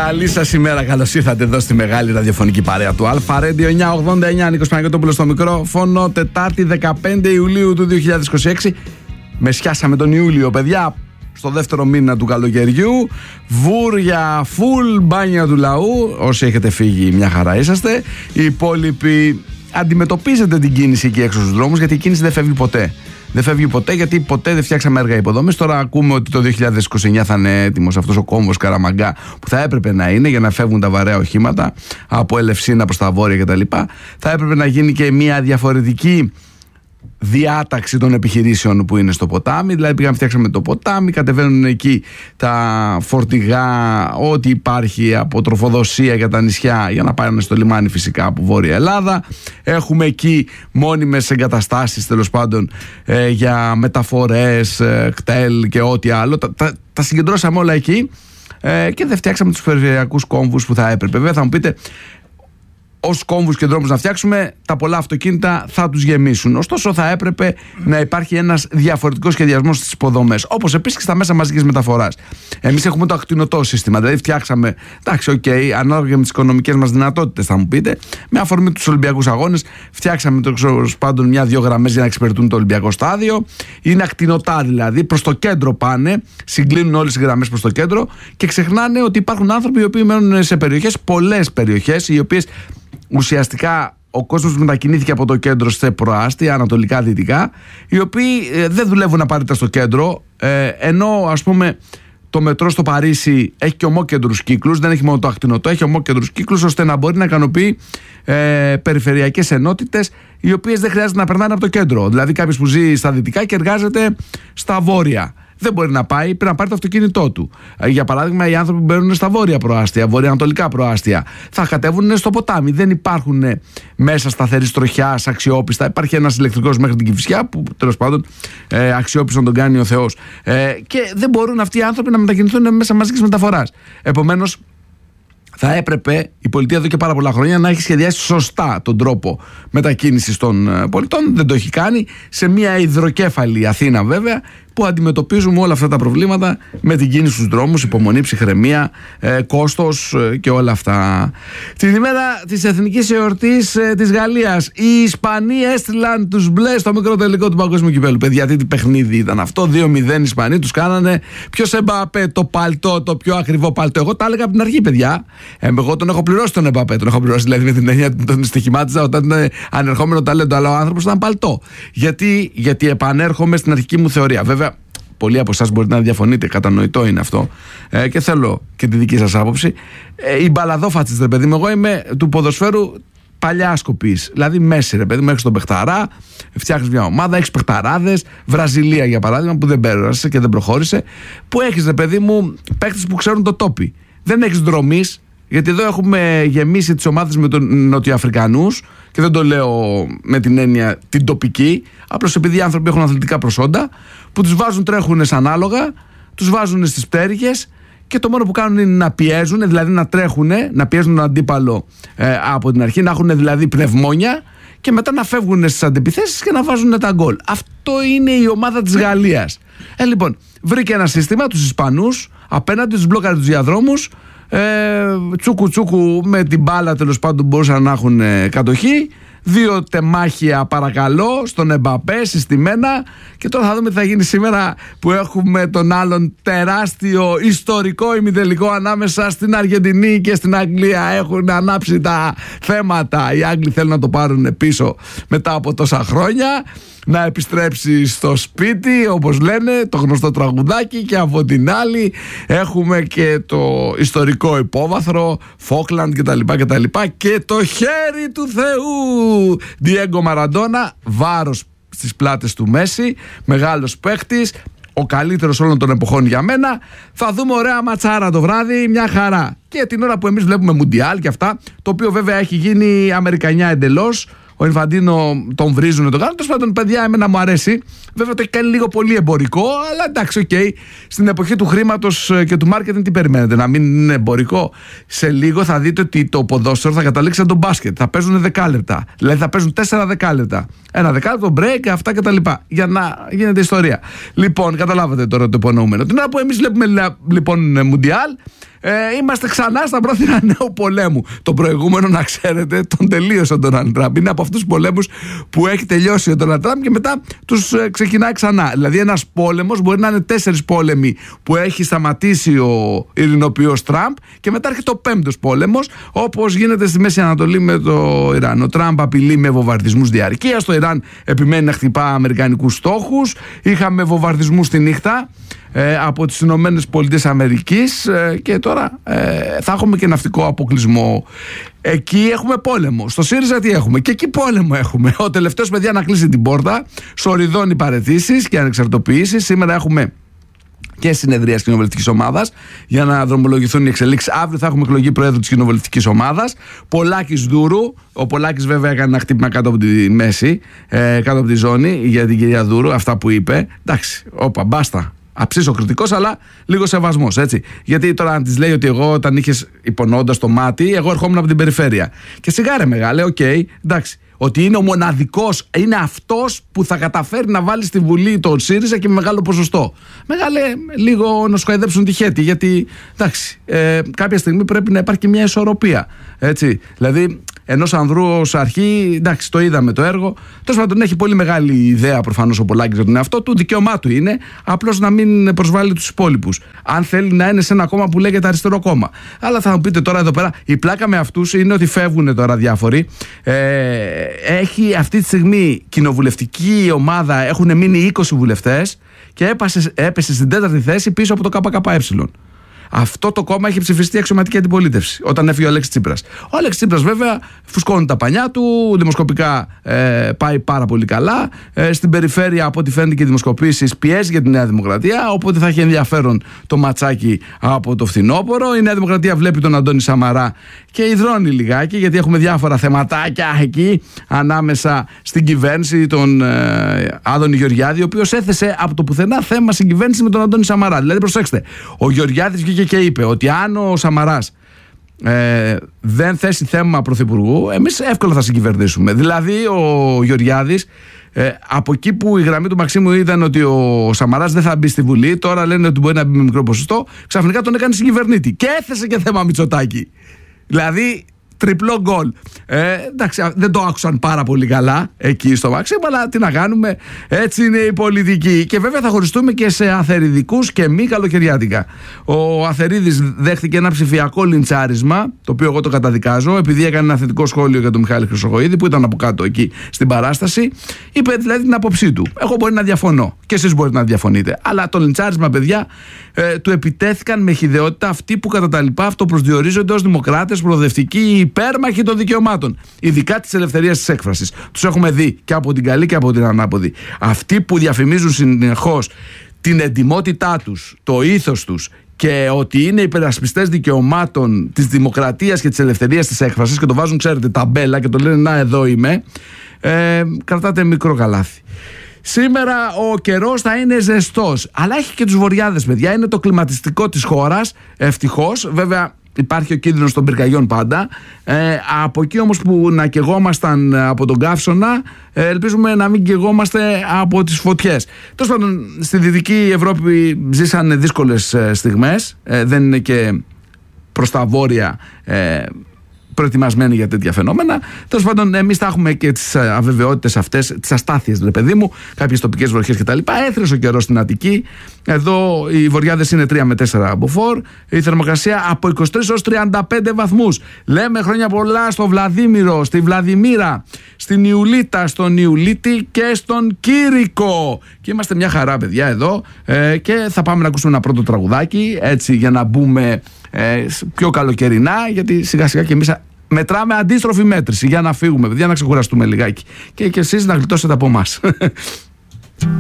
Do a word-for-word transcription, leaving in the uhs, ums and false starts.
Καλή σας ημέρα, καλώς ήρθατε εδώ στη μεγάλη ραδιοφωνική παρέα του Αλφα Radio εννιακόσια ογδόντα εννιά. Νίκος Παναγιώτοπουλος στο μικρόφωνο, Τετάρτη δεκαπέντε Ιουλίου του δύο χιλιάδες είκοσι έξι. Με σκιάσαμε τον Ιούλιο, παιδιά, στο δεύτερο μήνα του καλοκαιριού. Βούρια, φουλ μπάνια του λαού. Όσοι έχετε φύγει, μια χαρά είσαστε. Οι υπόλοιποι αντιμετωπίζετε την κίνηση εκεί έξω στους δρόμους, γιατί η κίνηση δεν φεύγει ποτέ. Δεν φεύγει ποτέ, γιατί ποτέ δεν φτιάξαμε έργα υποδομής. Τώρα ακούμε ότι το δύο χιλιάδες είκοσι εννιά θα είναι έτοιμος αυτός ο κόμβος Καραμαγκά, που θα έπρεπε να είναι για να φεύγουν τα βαρέα οχήματα από Ελευσίνα προς τα βόρεια κτλ. Θα έπρεπε να γίνει και μια διαφορετική διάταξη των επιχειρήσεων που είναι στο ποτάμι. Δηλαδή πήγαμε, φτιάξαμε το ποτάμι, κατεβαίνουν εκεί τα φορτηγά, ό,τι υπάρχει από τροφοδοσία για τα νησιά, για να πάνε στο λιμάνι φυσικά από Βόρεια Ελλάδα. Έχουμε εκεί μόνιμες εγκαταστάσεις, τέλος πάντων, ε, για μεταφορές, ε, κτέλ και ό,τι άλλο. Τα, τα, τα συγκεντρώσαμε όλα εκεί, ε, και δεν φτιάξαμε τους περιφερειακούς κόμβους που θα έπρεπε. Βέβαια θα μου πείτε, ως κόμβους και δρόμους να φτιάξουμε, τα πολλά αυτοκίνητα θα τους γεμίσουν. Ωστόσο, θα έπρεπε να υπάρχει ένας διαφορετικός σχεδιασμός στις υποδομές. Όπως επίσης και στα μέσα μαζικής μεταφοράς. Εμείς έχουμε το ακτινωτό σύστημα. Δηλαδή, φτιάξαμε, εντάξει, οκ, okay, ανάλογα με τις οικονομικές μας δυνατότητες, θα μου πείτε, με αφορμή τους Ολυμπιακούς Αγώνες, φτιάξαμε τέλος πάντων μια-δυο γραμμές για να εξυπηρετούν το Ολυμπιακό στάδιο. Είναι ακτινωτά δηλαδή, προς το κέντρο πάνε, συγκλίνουν όλες οι γραμμές προς το κέντρο και ξεχνάνε ότι υπάρχουν άνθρωποι οι οποίοι μένουν σε περιοχές, πολλές περιοχές, οι οποίες ουσιαστικά ο κόσμος μετακινήθηκε από το κέντρο σε προάστια, ανατολικά-δυτικά, οι οποίοι ε, δεν δουλεύουν απαραίτητα στο κέντρο, ε, ενώ ας πούμε το μετρό στο Παρίσι έχει και ομόκεντρους κύκλους, δεν έχει μόνο το ακτινωτό, έχει ομόκεντρους κύκλους, ώστε να μπορεί να ικανοποιεί ε, περιφερειακές ενότητες, οι οποίες δεν χρειάζεται να περνάνε από το κέντρο. Δηλαδή κάποιος που ζει στα δυτικά και εργάζεται στα βόρεια, δεν μπορεί να πάει, πρέπει να πάρει το αυτοκίνητό του. Για παράδειγμα, οι άνθρωποι που μπαίνουν στα βόρεια προάστια, βορειοανατολικά προάστια, θα κατέβουν στο ποτάμι. Δεν υπάρχουν μέσα σταθερής τροχιάς αξιόπιστα. Υπάρχει ένας ηλεκτρικός μέχρι την Κηφισιά, που τέλος πάντων ε, αξιόπιστο τον κάνει ο Θεός. Ε, και δεν μπορούν αυτοί οι άνθρωποι να μετακινηθούν μέσα μαζικής μεταφοράς. Επομένως, θα έπρεπε η πολιτεία εδώ και πάρα πολλά χρόνια να έχει σχεδιάσει σωστά τον τρόπο μετακίνησης των πολιτών. Δεν το έχει κάνει. Σε μια υδροκέφαλη Αθήνα, βέβαια, που αντιμετωπίζουμε όλα αυτά τα προβλήματα με την κίνηση στους δρόμους, υπομονή, ψυχραιμία, ε, κόστος ε, και όλα αυτά. Την ημέρα της εθνικής εορτής ε, της Γαλλίας, οι Ισπανοί έστειλαν τους μπλε στο μικρό τελικό του παγκόσμιου κυπέλλου. Παιδιά, τι παιχνίδι ήταν αυτό. δύο μηδέν οι Ισπανοί τους κάνανε. Ποιος Εμπαπέ, το παλτό, το πιο ακριβό παλτό. Εγώ τα έλεγα από την αρχή, παιδιά. Ε, εγώ τον έχω πληρώσει τον Εμπαπέ. Τον έχω πληρώσει δηλαδή με την έννοια τον στοιχημάτιζα όταν ήταν ανερχόμενο ταλέντο. Αλλά ο άνθρωπος ήταν παλτό. Γιατί, γιατί επανέρχομαι στην αρχική μου θεωρία. Βέβαια, πολλοί από εσάς μπορείτε να διαφωνείτε, κατανοητό είναι αυτό, ε, και θέλω και τη δική σας άποψη. Ε, οι μπαλαδόφατσες, ρε παιδί μου, εγώ είμαι του ποδοσφαίρου παλιά σκοπής. Δηλαδή, μέση, ρε παιδί μου, έχεις τον παιχταρά, φτιάχνεις μια ομάδα, έχεις παιχταράδες. Βραζιλία, για παράδειγμα, που δεν πέρασε και δεν προχώρησε. Που έχεις, ρε παιδί μου, παίκτες που ξέρουν το τόπι. Δεν έχεις δρομής, γιατί εδώ έχουμε γεμίσει τις ομάδες με τον Νοτιοαφρικανούς, και δεν το λέω με την έννοια την τοπική, απλώς επειδή οι άνθρωποι έχουν αθλητικά προσόντα, που τους βάζουν, τρέχουν σαν άλογα, τους βάζουν στις πτέρυγες και το μόνο που κάνουν είναι να πιέζουν, δηλαδή να τρέχουν, να πιέζουν τον αντίπαλο ε, από την αρχή, να έχουν δηλαδή πνευμόνια και μετά να φεύγουν στις αντεπιθέσεις και να βάζουν τα γκολ. Αυτό είναι η ομάδα της Γαλλίας. Ε, λοιπόν, βρήκε ένα σύστημα, τους Ισπανούς, απέναντι τους μπλόκαρε τους διαδρόμους. Ε, τσούκου τσούκου με την μπάλα, τέλος πάντων μπορούσαν να έχουν ε, κατοχή. Δύο τεμάχια, παρακαλώ, στον Εμπαπέ συστημένα. Και τώρα θα δούμε τι θα γίνει σήμερα, που έχουμε τον άλλον τεράστιο ιστορικό ημιτελικό ανάμεσα στην Αργεντινή και στην Αγγλία. Έχουν ανάψει τα θέματα. Οι Άγγλοι θέλουν να το πάρουν πίσω μετά από τόσα χρόνια, να επιστρέψει στο σπίτι, όπως λένε, το γνωστό τραγουδάκι. Και από την άλλη έχουμε και το ιστορικό υπόβαθρο, Φόκλαντ κτλ. κτλ. Και το χέρι του Θεού, Διέγκο Μαραντόνα, βάρος στις πλάτες του Μέση, μεγάλος παίχτης, ο καλύτερος όλων των εποχών για μένα. Θα δούμε ωραία ματσάρα το βράδυ, μια χαρά. Και την ώρα που εμείς βλέπουμε Μουντιάλ και αυτά, το οποίο βέβαια έχει γίνει αμερικανιά εντελώς. Ο Ινφαντίνο τον βρίζουν το κάνω. Τέλος πάντων, παιδιά, εμένα μου αρέσει. Βέβαια το έχει κάνει λίγο πολύ εμπορικό, αλλά εντάξει, οκ. Okay. Στην εποχή του χρήματος και του μάρκετινγκ, τι περιμένετε, να μην είναι εμπορικό? Σε λίγο θα δείτε ότι το ποδόσφαιρο θα καταλήξει σαν το μπάσκετ. Θα παίζουν δεκάλεπτα. Δηλαδή θα παίζουν τέσσερα δεκάλεπτα. Ένα δεκάλεπτο, break, αυτά κτλ. Για να γίνεται ιστορία. Λοιπόν, καταλάβατε τώρα το υπονοούμενο. Την ώρα που εμείς βλέπουμε λοιπόν Μουντιάλ, ε, είμαστε ξανά στα πρόθυρα νέου πολέμου. Το προηγούμενο, να ξέρετε, τον τελείωσε ο Ντόναλντ Τραμπ. Είναι από αυτούς τους πολέμους που έχει τελειώσει ο Ντόναλντ Τραμπ και μετά τους ε, ξεκινάει ξανά. Δηλαδή, ένας πόλεμος μπορεί να είναι τέσσερις πόλεμοι που έχει σταματήσει ο ειρηνοποιός Τραμπ και μετά έρχεται ο πέμπτος πόλεμος, όπως γίνεται στη Μέση Ανατολή με το Ιράν. Ο Τραμπ απειλεί με βομβαρδισμούς διαρκείας, το Ιράν επιμένει να χτυπά αμερικανικούς στόχους. Είχαμε βομβαρδισμούς τη νύχτα ε, από τις Ηνωμένες Πολιτείες Αμερικής ε, και τώρα ε, θα έχουμε και ναυτικό αποκλεισμό. Εκεί έχουμε πόλεμο. Στο ΣΥΡΙΖΑ τι έχουμε? Και εκεί πόλεμο έχουμε. Ο τελευταίος, παιδιά, να κλείσει την πόρτα. Σοριδώνει παραιτήσεις και ανεξαρτοποιήσεις. Σήμερα έχουμε και συνεδρία κοινοβουλευτικής ομάδας για να δρομολογηθούν οι εξελίξεις. Αύριο θα έχουμε εκλογή προέδρου της κοινοβουλευτικής ομάδας. Πολάκης Δούρου. Ο Πολάκης, βέβαια, έκανε ένα χτύπημα κάτω από τη μέση, ε, κάτω από τη ζώνη για την κυρία Δούρου. Αυτά που είπε. Εντάξει, όπα, μπάστα. Αψίσω κριτικός, αλλά λίγο σεβασμός, έτσι. Γιατί τώρα, αν της λέει ότι εγώ, όταν είχες υπονοώντας το μάτι, εγώ ερχόμουν από την περιφέρεια. Και σιγάρε μεγάλε, οκ, okay, εντάξει. Ότι είναι ο μοναδικός, είναι αυτός που θα καταφέρει να βάλει στη Βουλή τον ΣΥΡΙΖΑ και με μεγάλο ποσοστό. Μεγάλε, λίγο να σου χαϊδέψουν τη χέτη, γιατί εντάξει, ε, κάποια στιγμή πρέπει να υπάρχει και μια ισορροπία. Έτσι. Δηλαδή, ενός ανδρού ως αρχή, εντάξει, το είδαμε το έργο. Τέλος πάντων, έχει πολύ μεγάλη ιδέα προφανώς ο Πολάκης για τον εαυτό του, δικαίωμά του είναι, απλώς να μην προσβάλλει τους υπόλοιπους. Αν θέλει να είναι σε ένα κόμμα που λέγεται αριστερό κόμμα. Αλλά θα μου πείτε τώρα εδώ πέρα, η πλάκα με αυτούς είναι ότι φεύγουν τώρα διάφοροι. Ε, έχει αυτή τη στιγμή κοινοβουλευτική ομάδα, έχουν μείνει είκοσι βουλευτές και έπασε, έπεσε στην τέταρτη θέση πίσω από το ΚΚΕ. Αυτό το κόμμα έχει ψηφιστεί αξιωματική αντιπολίτευση όταν έφυγε ο Αλέξης Τσίπρας. Ο Αλέξης Τσίπρας, βέβαια, φουσκώνει τα πανιά του, δημοσκοπικά ε, πάει πάρα πολύ καλά. Ε, στην περιφέρεια, από ό,τι φαίνεται και οι δημοσκοπήσεις, πιέζει για τη Νέα Δημοκρατία. Οπότε θα έχει ενδιαφέρον το ματσάκι από το φθινόπωρο. Η Νέα Δημοκρατία βλέπει τον Αντώνη Σαμαρά και υδρώνει λιγάκι, γιατί έχουμε διάφορα θεματάκια εκεί ανάμεσα στην κυβέρνηση, τον ε, Άδωνη Γεωργιάδη, ο οποίος έθεσε από το πουθενά θέμα συγκυβέρνηση με τον Αντώνη Σαμαρά. Δηλαδή, προσέξτε, ο Γεωργιάδης βγήκε και είπε ότι αν ο Σαμαράς ε, δεν θέσει θέμα πρωθυπουργού, εμείς εύκολα θα συγκυβερνήσουμε. Δηλαδή, ο Γεωργιάδης, ε, από εκεί που η γραμμή του Μαξίμου ήταν ότι ο Σαμαράς δεν θα μπει στη Βουλή, τώρα λένε ότι μπορεί να μπει με μικρό ποσοστό, ξαφνικά τον έκανε συγκυβερνήτη και έθεσε και θέμα Μητσοτάκη. Δηλαδή, τριπλό γκολ. Ε, εντάξει, δεν το άκουσαν πάρα πολύ καλά εκεί στο Μαξίμου, αλλά τι να κάνουμε, έτσι είναι η πολιτική. Και βέβαια θα χωριστούμε και σε αθεριδικούς και μη καλοκαιριάτικα. Ο Αθερίδης δέχτηκε ένα ψηφιακό λιντσάρισμα, το οποίο εγώ το καταδικάζω, επειδή έκανε ένα θετικό σχόλιο για τον Μιχάλη Χρυσοχοΐδη, που ήταν από κάτω εκεί στην παράσταση. Είπε δηλαδή την άποψή του. Εγώ μπορεί να διαφωνώ και εσείς μπορείτε να διαφωνείτε. Αλλά το λιντσάρισμα, παιδιά, ε, του επιτέθηκαν με χυδαιότητα αυτοί που κατά τα λοιπά αυτοπροσδιορίζονται ως δημοκράτες, προοδευτικοί, υπέρμαχοι των δικαιωμάτων, ειδικά της ελευθερίας της έκφρασης. Τους έχουμε δει και από την καλή και από την ανάποδη. Αυτοί που διαφημίζουν συνεχώς την εντιμότητά τους, το ήθος τους και ότι είναι υπερασπιστές δικαιωμάτων της δημοκρατίας και της ελευθερίας της έκφρασης και το βάζουν, ξέρετε, ταμπέλα και το λένε να εδώ είμαι, ε, κρατάτε μικρό καλάθι. Σήμερα ο καιρός θα είναι ζεστός, αλλά έχει και τους βορειάδες, παιδιά. Είναι το κλιματιστικό της χώρας, ευτυχώς. Βέβαια, υπάρχει ο κίνδυνος των πυρκαγιών πάντα. Ε, από εκεί όμως που να καιγόμασταν από τον καύσωνα, ε, ελπίζουμε να μην καιγόμαστε από τις φωτιές. Τέλος πάντων, στη Δυτική Ευρώπη ζήσαν δύσκολες ε, στιγμές. Ε, δεν είναι και προς τα βόρεια ε, προετοιμασμένοι για τέτοια φαινόμενα. Τέλος πάντων, εμείς θα έχουμε και τις αβεβαιότητες αυτές, τις αστάθειες, ρε παιδί μου, κάποιες τοπικές βροχές κτλ. Έθρεσε ο καιρός στην Αττική. Εδώ οι βορειάδες είναι τρία με τέσσερα μποφόρ. Η θερμοκρασία από είκοσι τρεις έως τριάντα πέντε βαθμούς. Λέμε χρόνια πολλά στο Βλαδίμηρο, στη Βλαδιμίρα, στην Ιουλίτα, στον Ιουλίτη και στον Κύρικο. Και είμαστε μια χαρά, παιδιά, εδώ. Ε, και θα πάμε να ακούσουμε ένα πρώτο τραγουδάκι, έτσι, για να μπούμε ε, πιο καλοκαιρινά, γιατί σιγά σιγά και εμείς μετράμε αντίστροφη μέτρηση για να φύγουμε, για να ξεκουραστούμε λιγάκι. Και, και εσείς να γλιτώσετε από εμάς.